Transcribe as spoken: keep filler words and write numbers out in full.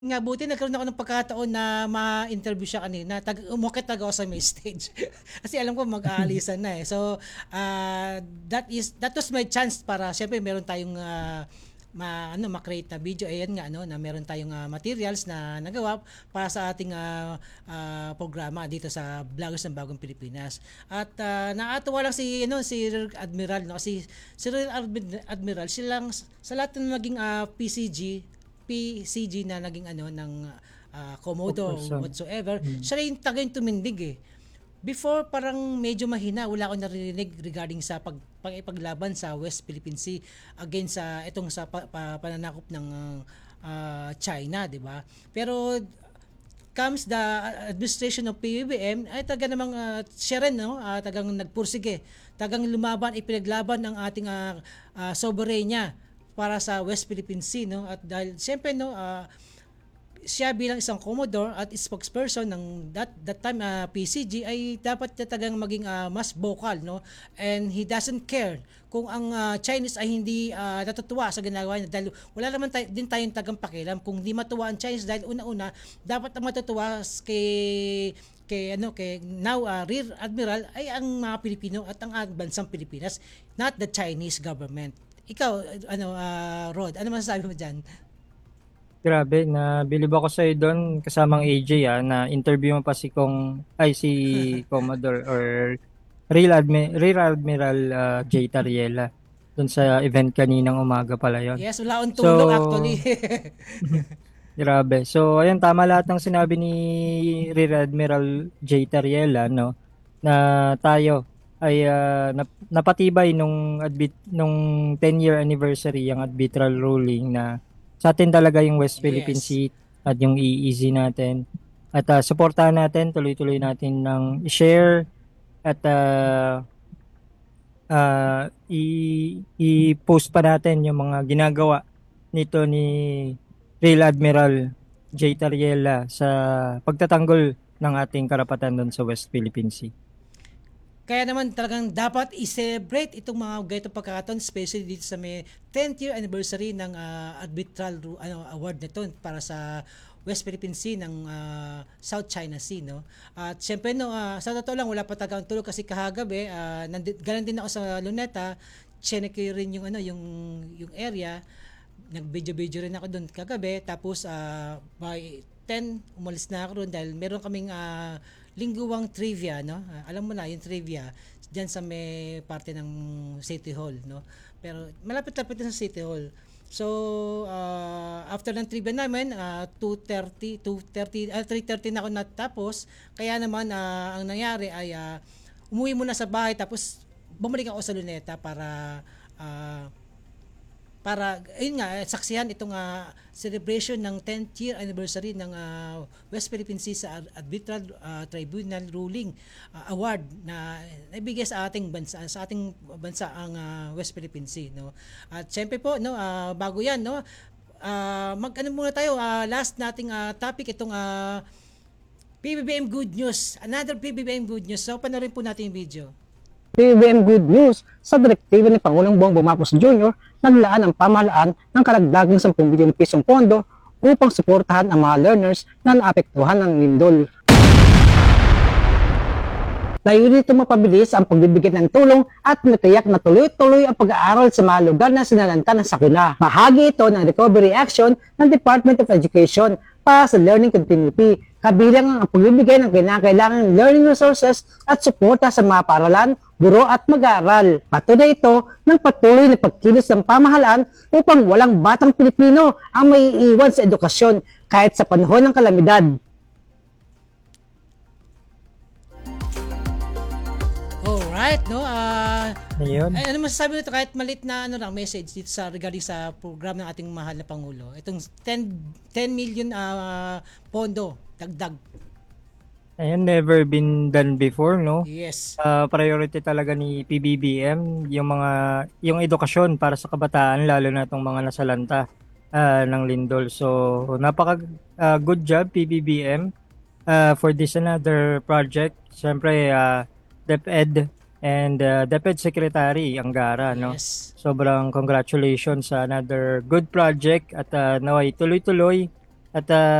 Nga buti nagkaroon ako ng pagkataon na ma-interview siya kanina. Tag umakyat talaga ako sa may stage. Kasi alam ko mag-aalisan na eh. So, ah, that is that was my chance para syempre meron tayong ah, ma ano ma-create na video. Ayan nga ano na meron tayong ah, materials na nagawa para sa ating ah, ah, programa dito sa Vloggers ng Bagong Pilipinas. At ah, nakakatuwa lang si ano si Rear Admiral no kasi si Rear Admi- Admiral silang sa lahat ng naging ah, P C G P C G na naging ano ng ah, Komodo Spokesperson. whatsoever, Mm. siya rin taga yung tumindig eh. Before parang medyo mahina, wala akong naririnig regarding sa pag pagipaglaban sa West Philippine Sea against sa itong sa pa, pa- pananakop ng ah, China, 'di ba? Pero comes the administration of P B B M ay taga namang ah, siya rin no ah, tagang nagpursige tagang lumaban ipinaglaban ng ating uh, soberenya para sa West Philippine Sea no at dahil siyempre no ah, siya bilang isang commodore at spokesperson ng that that time uh, P C G ay dapat niya talagang maging ah, mas vocal no and he doesn't care kung ang ah, Chinese ay hindi ah, natutuwa sa ginagawa niya dahil wala naman tayo, din tayong tagang pakialam kung di matuwa ang Chinese dahil una-una dapat ang matutuwa kay kay ano kay now uh, Rear Admiral ay ang mga Pilipino at ang uh, bansang Pilipinas, not the Chinese government. Ikaw ano uh, Rod, ano masasabi mo diyan? Grabe, nabilib ako sa'yo doon kasamang A J ah, na interview mo pa si Kong, ay si Commodore or Real, Admi Real Admiral ah, J. Tariela doon sa event kaninang umaga pala yon. Yes, wala akong So, tulog actually. grabe. So, ayun, tama lahat ng sinabi ni Rear Admiral J. Tariela, no, na tayo ay ah, nap- napatibay nung adbit nung ten-year anniversary yung arbitral ruling na sa atin talaga yung West Philippine Yes. Sea at yung E E Z natin. At ah, suportahan natin, tuloy-tuloy natin ng share at ah, ah, i- i-post pa natin yung mga ginagawa nito ni Real Admiral J. Tariela sa pagtatanggol ng ating karapatan doon sa West Philippine Sea. Kaya naman talagang dapat i-celebrate itong mga ganitong pagkakataon, especially dito sa may tenth year anniversary ng ah, arbitral ru- ano, award nito para sa West Philippine Sea ng ah, South China Sea no. At syempre no ah, sa totoo lang wala pa talaga ang tulog kasi kahagabi uh, galing din ako sa Luneta, chinek ko rin yung ano yung yung area, nag-video-video rin ako doon kagabi tapos uh, by ten umalis na ako doon dahil meron kaming uh, lingguwang trivia no. Uh, alam mo na yung trivia diyan sa may parte ng City Hall no. Pero malapit-lapit na sa City Hall. So uh, after ng trivia namin uh, two thirty two thirty uh, three thirty na ako natapos kaya naman uh, ang nangyari ay uh, umuwi muna sa bahay tapos bumalik ako sa Luneta para uh, para ayun nga eh, saksihan itong ah, celebration ng tenth year anniversary ng ah, West Philippine Sea sa Ar- Arbitral ah, Tribunal ruling ah, award na naibigay sa ating bansa sa ating bansa ang ah, West Philippine Sea no. At syempre po no ah, bago yan no ah, mag ano muna tayo ah, last nating ah, topic itong ah, P B B M Good News, another P B B M Good News, so panoorin po natin yung video. P B M Good News, sa direktiba ni Pangulong Bongbong Marcos Junior, naglaan ang pamahalaan ng karagdagang ten bilyong pisong pondo upang suportahan ang mga learners na naapektuhan ng lindol. Layunin ito mapabilis ang pagbibigay ng tulong at matiyak na tuloy-tuloy ang pag-aaral sa mga lugar na sinalanta ng sakuna. Bahagi ito ng recovery action ng Department of Education para sa learning continuity, kabilang ang pagbibigay ng kinakailangang learning resources at suporta sa mga paaralan, guro at mag-aaral. Patunay ito ng patuloy na pagkilos ng pamahalaan upang walang batang Pilipino ang maiiwan sa edukasyon kahit sa panahon ng kalamidad. Alright, no? Ah, Ayun. ay, ano masasabi nito kahit malit na ano lang message dito sa regarding sa program ng ating mahal na pangulo. Itong ten ten million ah, pondo dagdag. Ayun, never been done before, no? Yes. Ah, priority talaga ni P B B M yung mga yung edukasyon para sa kabataan lalo na itong mga nasalanta ah, ng lindol. So, napaka ah, good job P B B M ah, for this another project. Siyempre, ah, DepEd and uh, DepEd Secretary Angara, no? Yes. Sobrang congratulations sa another good project at uh, naway tuloy-tuloy At ah,